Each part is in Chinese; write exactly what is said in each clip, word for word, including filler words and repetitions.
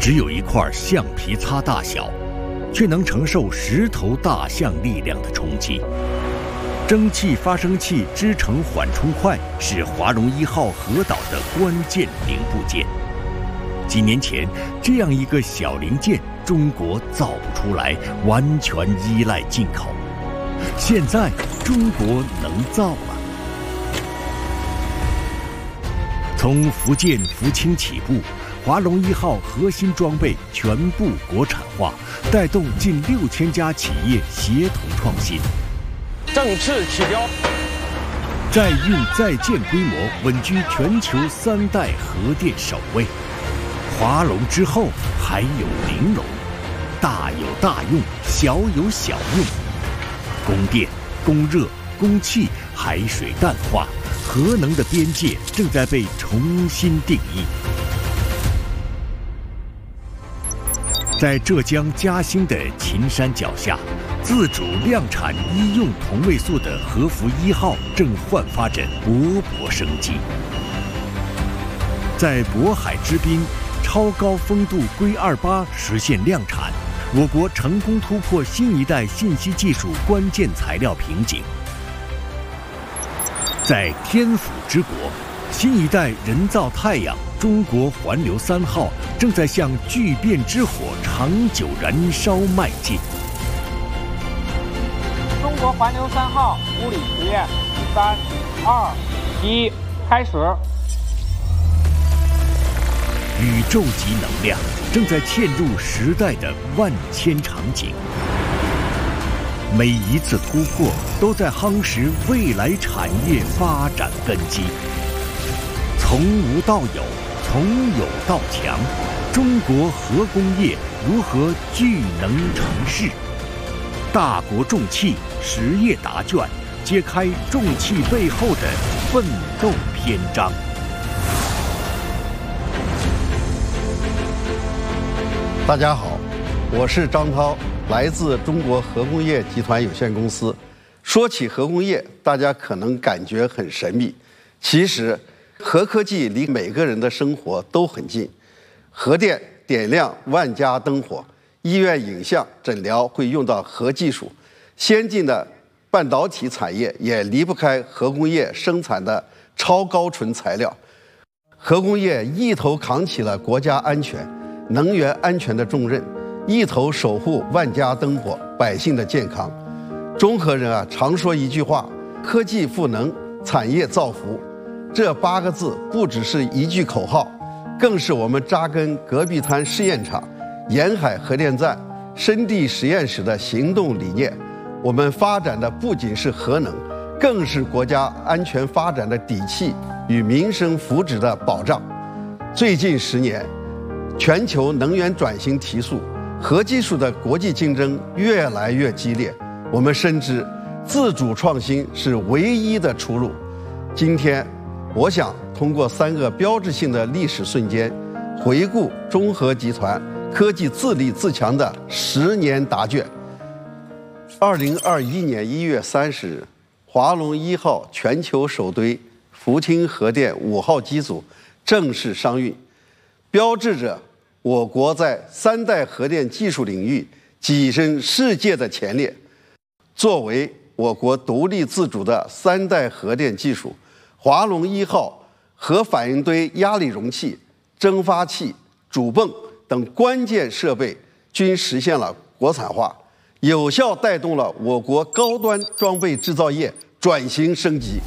只有一块橡皮擦大小，却能承受十头大象力量的冲击。蒸汽发生器织成缓冲块是华容一号核岛的关键零部件。几年前，这样一个小零件，中国造不出来，完全依赖进口。现在，中国能造了。从福建福清起步，华容一号核心装备全部国产化，带动近六千家企业协同创新。 正式起标， 在运在建规模稳居全球三代核电首位。华龙之后还有玲珑，大有大用，小有小用。供电、供热、供气、海水淡化，核能的边界正在被重新定义。在浙江嘉兴的秦山脚下，自主量产医用同位素的核福一号正焕发着勃勃生机。在渤海之滨，超高风度硅二八实现量产，我国成功突破新一代信息技术关键材料瓶颈。在天府之国，新一代人造太阳中国环流三号正在向聚变之火长久燃烧迈进。 中国环流三号物理实验，三、二、一，开始。 宇宙级能量正在嵌入时代的万千场景，每一次突破都在夯实未来产业发展根基。从无到有，从有到强，中国核工业如何聚能成势？大国重器实业答卷，揭开重器背后的奋斗篇章。 大家好，我是张涛，来自中国核工业集团有限公司。说起核工业，大家可能感觉很神秘，其实核科技离每个人的生活都很近。核电点亮万家灯火，医院影像诊疗会用到核技术，先进的半导体产业也离不开核工业生产的超高纯材料。核工业一头扛起了国家安全、能源安全的重任，一头守护万家灯火、百姓的健康。中核人啊，常说一句话：科技赋能，产业造福。这八个字不只是一句口号，更是我们扎根戈壁滩试验场、沿海核电站、深地实验室的行动理念。我们发展的不仅是核能，更是国家安全发展的底气与民生福祉的保障。最近十年，全球能源转型提速，核技术的国际竞争越来越激烈。我们深知，自主创新是唯一的出路。今天，我想通过三个标志性的历史瞬间，回顾中核集团科技自立自强的十年答卷。二零二一年一月三十日，华龙一号全球首堆福清核电五号机组正式商运，标志着我国在三代核电技术领域跻身世界的前列。作为我国独立自主的三代核电技术，华龙一号核反应堆压力容器、蒸发器、主泵等关键设备均实现了国产化，有效带动了我国高端装备制造业转型升级。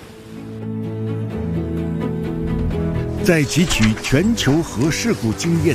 在汲取全球核事故经验